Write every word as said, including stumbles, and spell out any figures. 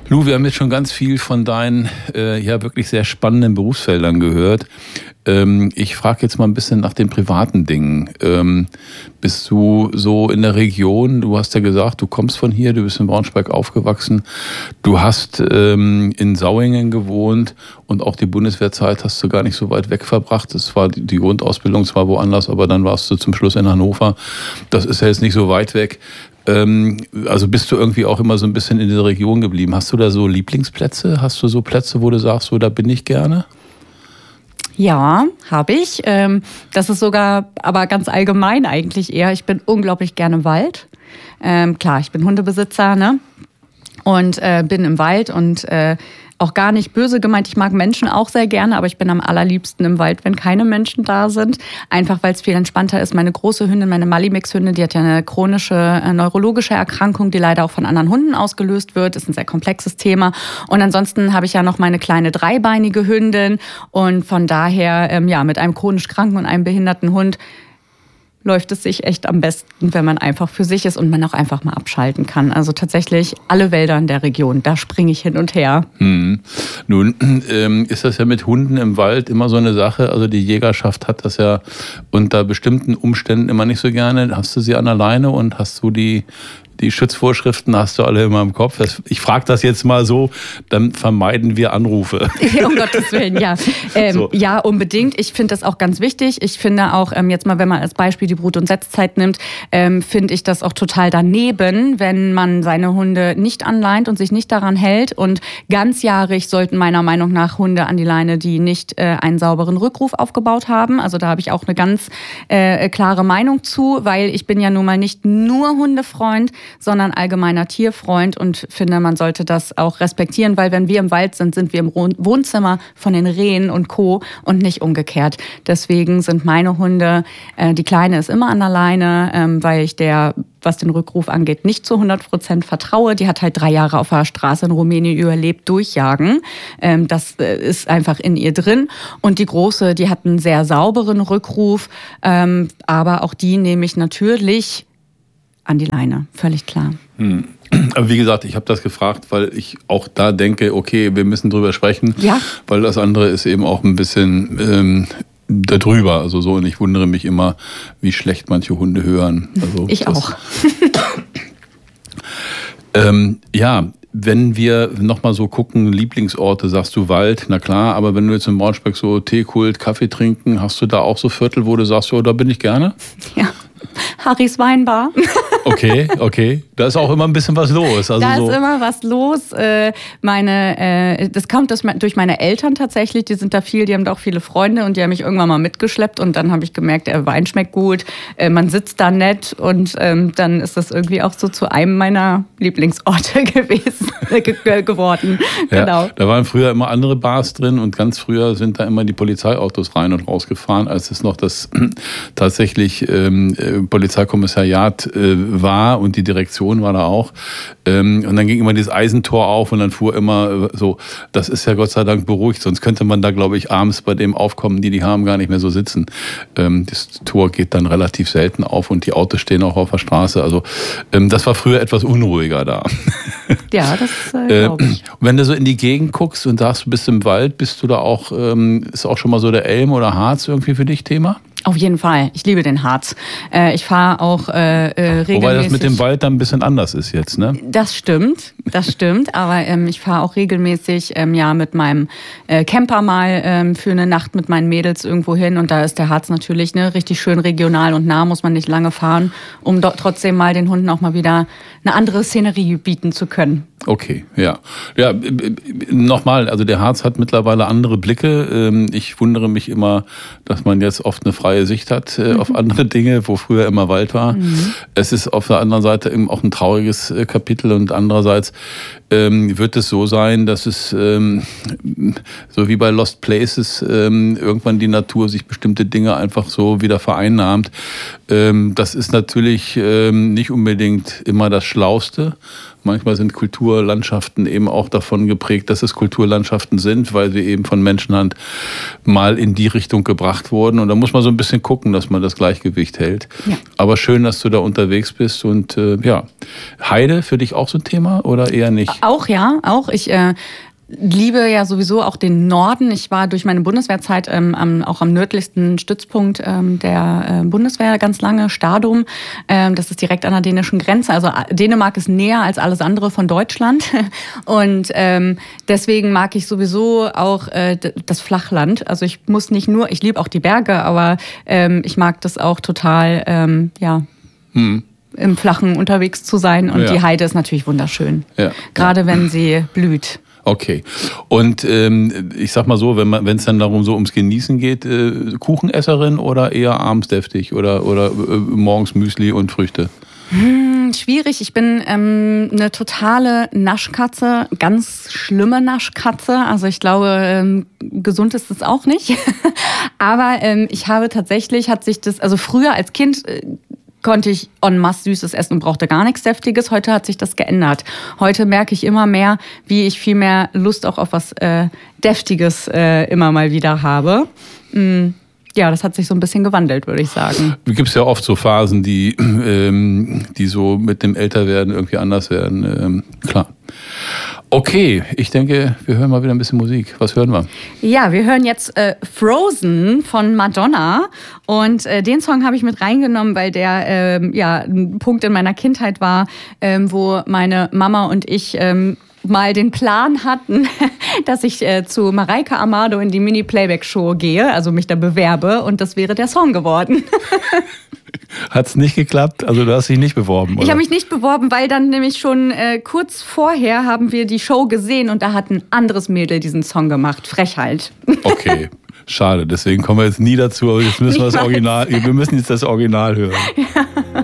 Lou, wir haben jetzt schon ganz viel von deinen äh, ja wirklich sehr spannenden Berufsfeldern gehört. Ähm, ich frage jetzt mal ein bisschen nach den privaten Dingen. Ähm, bist du so in der Region, du hast ja gesagt, du kommst von hier, du bist in Braunschweig aufgewachsen, du hast ähm, in Sauingen gewohnt und auch die Bundeswehrzeit hast du gar nicht so weit weg verbracht. Das war die, die Grundausbildung zwar woanders, aber dann warst du zum Schluss in Hannover. Das ist ja jetzt nicht so weit weg. Also bist du irgendwie auch immer so ein bisschen in dieser Region geblieben. Hast du da so Lieblingsplätze? Hast du so Plätze, wo du sagst, so da bin ich gerne? Ja, habe ich. Das ist sogar aber ganz allgemein eigentlich eher. Ich bin unglaublich gerne im Wald. Ähm, klar, ich bin Hundebesitzer, ne? Und äh, bin im Wald und äh, auch gar nicht böse gemeint. Ich mag Menschen auch sehr gerne, aber ich bin am allerliebsten im Wald, wenn keine Menschen da sind. Einfach, weil es viel entspannter ist. Meine große Hündin, meine Malimix-Hündin, die hat ja eine chronische äh, neurologische Erkrankung, die leider auch von anderen Hunden ausgelöst wird. Das ist ein sehr komplexes Thema. Und ansonsten habe ich ja noch meine kleine dreibeinige Hündin. Und von daher, ähm, ja, mit einem chronisch kranken und einem behinderten Hund läuft es sich echt am besten, wenn man einfach für sich ist und man auch einfach mal abschalten kann. Also tatsächlich alle Wälder in der Region, da springe ich hin und her. Hm. Nun ähm, ist das ja mit Hunden im Wald immer so eine Sache. Also die Jägerschaft hat das ja unter bestimmten Umständen immer nicht so gerne. Hast du sie an der Leine und hast du die Die Schutzvorschriften hast du alle immer im Kopf. Ich frage das jetzt mal so, dann vermeiden wir Anrufe. Um Gottes Willen, ja. Ähm, so. Ja, unbedingt. Ich finde das auch ganz wichtig. Ich finde auch, ähm, jetzt mal, wenn man als Beispiel die Brut- und Setzzeit nimmt, ähm, finde ich das auch total daneben, wenn man seine Hunde nicht anleint und sich nicht daran hält. Und ganzjährig sollten meiner Meinung nach Hunde an die Leine, die nicht äh, einen sauberen Rückruf aufgebaut haben. Also da habe ich auch eine ganz äh, klare Meinung zu, weil ich bin ja nun mal nicht nur Hundefreund, sondern allgemeiner Tierfreund und finde, man sollte das auch respektieren, weil wenn wir im Wald sind, sind wir im Wohnzimmer von den Rehen und Co. und nicht umgekehrt. Deswegen sind meine Hunde, äh, die Kleine ist immer an der Leine, ähm, weil ich der, was den Rückruf angeht, nicht zu hundert Prozent vertraue. Die hat halt drei Jahre auf der Straße in Rumänien überlebt, durchjagen. Ähm, das äh, ist einfach in ihr drin. Und die Große, die hat einen sehr sauberen Rückruf, ähm, aber auch die nehme ich natürlich an die Leine, völlig klar. Hm. Aber wie gesagt, ich habe das gefragt, weil ich auch da denke, okay, wir müssen drüber sprechen, ja. Weil das andere ist eben auch ein bisschen ähm, darüber. Also so, und ich wundere mich immer, wie schlecht manche Hunde hören. Also, ich das, auch. ähm, ja, wenn wir nochmal so gucken, Lieblingsorte, sagst du Wald, na klar, aber wenn du jetzt in Braunschweig so Teekult, Kaffee trinken, hast du da auch so Viertel, wo du sagst, oh, da bin ich gerne? Ja. Harrys Weinbar. Okay, okay. Da ist auch immer ein bisschen was los. Also da so. ist immer was los. Meine, das kommt durch meine Eltern tatsächlich. Die sind da viel, die haben da auch viele Freunde und die haben mich irgendwann mal mitgeschleppt und dann habe ich gemerkt, der Wein schmeckt gut, man sitzt da nett und dann ist das irgendwie auch so zu einem meiner Lieblingsorte gewesen, geworden. Ja, genau. Da waren früher immer andere Bars drin und ganz früher sind da immer die Polizeiautos rein und rausgefahren, als es noch das tatsächlich ähm, Polizeikommissariat äh, war und die Direktion war da auch. Ähm, und dann ging immer dieses Eisentor auf und dann fuhr immer äh, so, das ist ja Gott sei Dank beruhigt, sonst könnte man da, glaube ich, abends bei dem Aufkommen, die die haben, gar nicht mehr so sitzen. Ähm, das Tor geht dann relativ selten auf und die Autos stehen auch auf der Straße. Also ähm, das war früher etwas unruhiger da. Ja, das äh, glaube ich. Äh, wenn du so in die Gegend guckst und sagst, du bist im Wald, bist du da auch, ähm, ist auch schon mal so der Elm oder Harz irgendwie für dich Thema? Auf jeden Fall. Ich liebe den Harz. Äh, ich fahre auch äh, äh, regelmäßig. Wobei das mit dem Wald dann ein bisschen anders ist jetzt, ne? Das stimmt, das stimmt. Aber ähm, ich fahre auch regelmäßig ähm, ja mit meinem äh, Camper mal ähm, für eine Nacht mit meinen Mädels irgendwo hin. Und da ist der Harz natürlich ne, richtig schön regional und nah, muss man nicht lange fahren, um dort trotzdem mal den Hunden auch mal wieder eine andere Szenerie bieten zu können. Okay, ja. Ja, nochmal, also der Harz hat mittlerweile andere Blicke. Ich wundere mich immer, dass man jetzt oft eine freie Sicht hat mhm. auf andere Dinge, wo früher immer Wald war. Mhm. Es ist auf der anderen Seite eben auch ein trauriges Kapitel und andererseits ähm, wird es so sein, dass es ähm, so wie bei Lost Places ähm, irgendwann die Natur sich bestimmte Dinge einfach so wieder vereinnahmt. Ähm, das ist natürlich ähm, nicht unbedingt immer das Schlauste, Manchmal sind Kulturlandschaften eben auch davon geprägt, dass es Kulturlandschaften sind, weil sie eben von Menschenhand mal in die Richtung gebracht wurden. Und da muss man so ein bisschen gucken, dass man das Gleichgewicht hält. Ja. Aber schön, dass du da unterwegs bist. Und äh, ja, Heide für dich auch so ein Thema oder eher nicht? Auch ja, auch. Ich äh liebe ja sowieso auch den Norden. Ich war durch meine Bundeswehrzeit ähm, am, auch am nördlichsten Stützpunkt ähm, der äh, Bundeswehr ganz lange, Stadum. Ähm, das ist direkt an der dänischen Grenze. Also Dänemark ist näher als alles andere von Deutschland. Und ähm, deswegen mag ich sowieso auch äh, das Flachland. Also ich muss nicht nur, ich liebe auch die Berge, aber ähm, ich mag das auch total, ähm, ja. Hm. im Flachen unterwegs zu sein. Und ja. die Heide ist natürlich wunderschön. Ja. Gerade wenn sie blüht. Okay. Und ähm, ich sag mal so, wenn man, wenn es dann darum so ums Genießen geht, äh, Kuchenesserin oder eher abends deftig oder, oder äh, morgens Müsli und Früchte? Hm, schwierig. Ich bin ähm, eine totale Naschkatze, ganz schlimme Naschkatze. Also ich glaube, ähm, gesund ist es auch nicht. Aber ähm, ich habe tatsächlich, hat sich das, also früher als Kind äh, konnte ich en masse Süßes essen und brauchte gar nichts Deftiges. Heute hat sich das geändert. Heute merke ich immer mehr, wie ich viel mehr Lust auch auf was äh, Deftiges äh, immer mal wieder habe. Mm. Ja, das hat sich so ein bisschen gewandelt, würde ich sagen. Es gibt ja oft so Phasen, die, ähm, die so mit dem Älterwerden irgendwie anders werden. Ähm, klar. Okay, ich denke, wir hören mal wieder ein bisschen Musik. Was hören wir? Ja, wir hören jetzt äh, Frozen von Madonna. Und äh, den Song habe ich mit reingenommen, weil der ähm, ja, ein Punkt in meiner Kindheit war, ähm, wo meine Mama und ich ähm, mal den Plan hatten, dass ich äh, zu Mareike Amado in die Mini-Playback-Show gehe, also mich da bewerbe, und das wäre der Song geworden. Hat es nicht geklappt? Also du hast dich nicht beworben, oder? Ich habe mich nicht beworben, weil dann nämlich schon äh, kurz vorher haben wir die Show gesehen und da hat ein anderes Mädel diesen Song gemacht. Frechheit. Okay, schade. Deswegen kommen wir jetzt nie dazu, aber jetzt müssen wir das Original, wir müssen jetzt das Original hören. Ja.